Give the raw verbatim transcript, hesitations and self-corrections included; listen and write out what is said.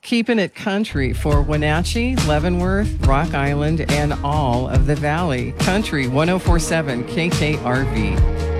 Keeping it country for Wenatchee, Leavenworth, Rock Island, and all of the Valley. Country one oh four point seven K K R V.